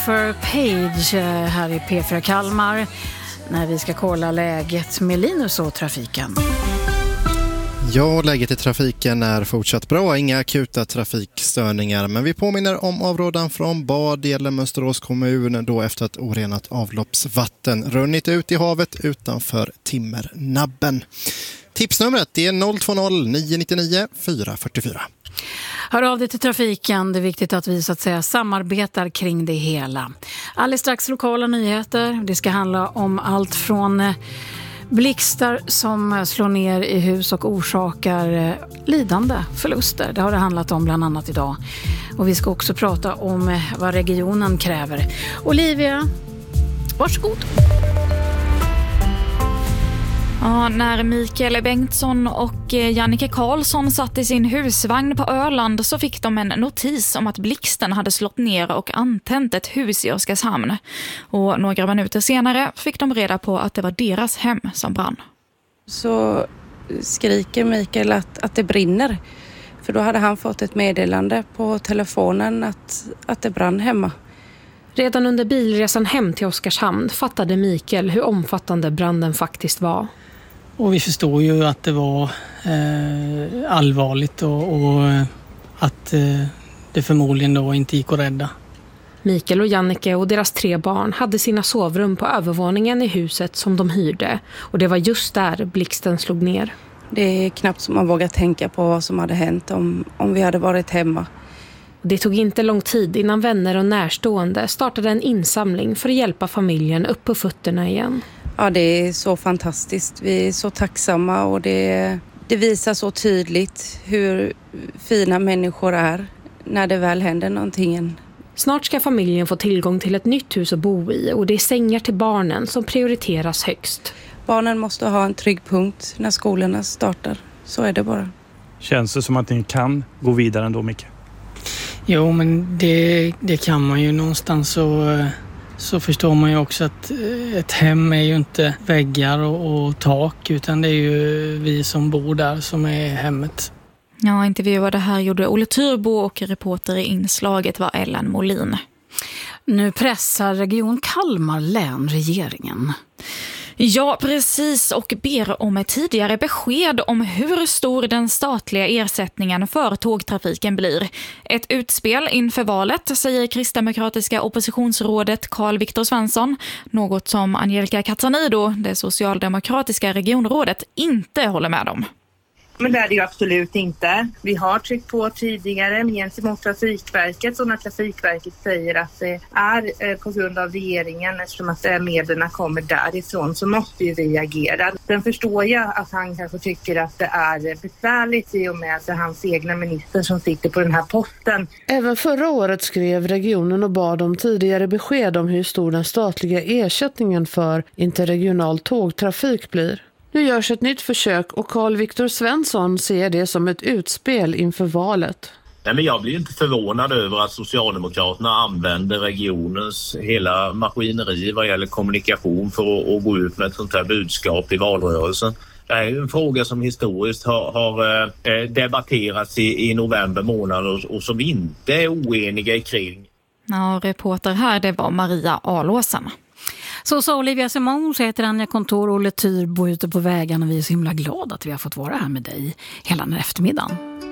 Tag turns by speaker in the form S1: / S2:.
S1: Jennifer Page här i P4 Kalmar när vi ska kolla läget med Linus och trafiken.
S2: Ja, läget i trafiken är fortsatt bra. Inga akuta trafikstörningar. Men vi påminner om avrådan från Bad gäller Mönsterås kommun då efter att orenat avloppsvatten runnit ut i havet utanför Timmernabben. Tipsnumret är 020 999 444.
S1: Hör av dig till trafiken. Det är viktigt att vi så att säga samarbetar kring det hela. Alldeles strax lokala nyheter. Det ska handla om allt från blixtar som slår ner i hus och orsakar lidande förluster. Det har det handlat om bland annat idag. Och vi ska också prata om vad regionen kräver. Olivia, varsågod.
S3: Ja, när Mikael Bengtsson och Jannike Karlsson satt i sin husvagn på Öland så fick de en notis om att blixten hade slått ner och antänt ett hus i Oskarshamn. Och några minuter senare fick de reda på att det var deras hem som brann.
S4: Så skriker Mikael att det brinner. För då hade han fått ett meddelande på telefonen att det brann hemma.
S5: Redan under bilresan hem till Oskarshamn fattade Mikael hur omfattande branden faktiskt var.
S6: Och vi förstår ju att det var allvarligt och att det förmodligen då inte gick att rädda.
S5: Mikael och Jannike och deras 3 barn hade sina sovrum på övervåningen i huset som de hyrde. Och det var just där blixten slog ner.
S4: Det är knappt som man vågar tänka på vad som hade hänt om vi hade varit hemma.
S5: Det tog inte lång tid innan vänner och närstående startade en insamling för att hjälpa familjen upp på fötterna igen.
S4: Ja, det är så fantastiskt. Vi är så tacksamma och det visar så tydligt hur fina människor är när det väl händer någonting.
S5: Snart ska familjen få tillgång till ett nytt hus att bo i och det är sängar till barnen som prioriteras högst.
S4: Barnen måste ha en trygg punkt när skolorna startar. Så är det bara.
S7: Känns det som att ni kan gå vidare ändå, Micke?
S6: Jo, men det kan man ju någonstans så förstår man ju också att ett hem är ju inte väggar och tak utan det är ju vi som bor där som är hemmet.
S3: Ja, intervjuade här gjorde Olle Turbo och reporter i inslaget var Ellen Molin.
S1: Nu pressar Region Kalmar län regeringen.
S3: Ja, precis, och ber om ett tidigare besked om hur stor den statliga ersättningen för tågtrafiken blir. Ett utspel inför valet, säger kristdemokratiska oppositionsrådet Carl Viktor Svensson, något som Angelica Cazzanido, det socialdemokratiska regionrådet, inte håller med om.
S8: Men det är det ju absolut inte. Vi har tryckt på tidigare gentemot Trafikverket och när Trafikverket säger att det är på grund av regeringen eftersom att medlen kommer därifrån så måste ju vi agera. Sen förstår jag att han kanske tycker att det är besvärligt i och med att det är hans egna minister som sitter på den här posten.
S9: Även förra året skrev regionen och bad om tidigare besked om hur stor den statliga ersättningen för interregional tågtrafik blir. Nu görs ett nytt försök och Carl Viktor Svensson ser det som ett utspel inför valet.
S10: Nej, men jag blir inte förvånad över att Socialdemokraterna använder regionens hela maskineri vad gäller kommunikation för att gå ut med ett sånt här budskap i valrörelsen. Det är ju en fråga som historiskt har debatterats i november månad och som vi inte är oeniga kring.
S3: Ja, reporter här det var Maria Alåsen.
S1: Så sa Olivia Simon, så heter Anja Kontor och Olle Turbo ute på vägen och vi är så himla glada att vi har fått vara här med dig hela den här eftermiddagen.